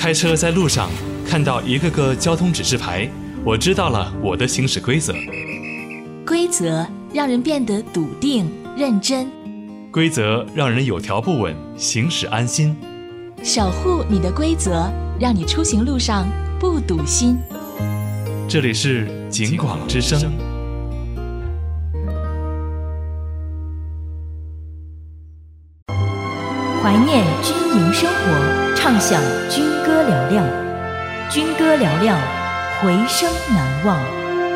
开车在路上看到一个个交通指示牌，我知道了我的行驶规则。 规则让人变得笃定认真， 规则让人有条不紊，行驶安心。 守护你的规则，让你出行路上不堵心。 这里是警广之声。 怀念军营生活，畅享军歌嘹亮。军歌嘹亮，回声难忘。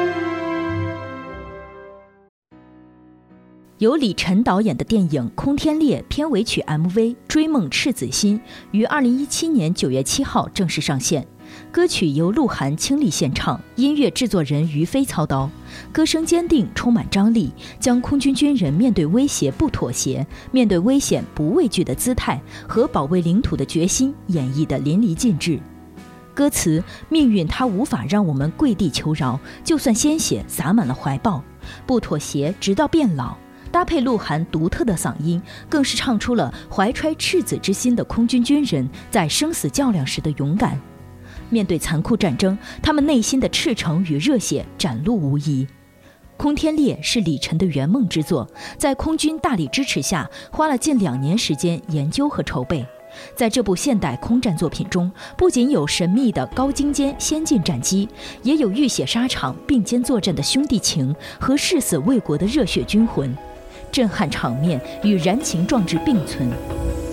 由李晨导演的电影《空天猎》片尾曲 MV《追梦赤子心》于2017年9月7号正式上线。歌曲由鹿晗倾力献唱，音乐制作人于飞操刀，歌声坚定，充满张力，将空军军人面对威胁不妥协、面对危险不畏惧的姿态和保卫领土的决心演绎得淋漓尽致。歌词：命运它无法让我们跪地求饶，就算鲜血洒满了怀抱，不妥协直到变老。搭配鹿晗独特的嗓音，更是唱出了怀揣赤子之心的空军军人在生死较量时的勇敢。面对残酷战争，他们内心的赤诚与热血展露无遗。空天猎是李晨的圆梦之作，在空军大力支持下，花了近2年时间研究和筹备。在这部现代空战作品中，不仅有神秘的高精尖先进战机，也有浴血沙场并肩作战的兄弟情和誓死为国的热血军魂，震撼场面与燃情壮志并存。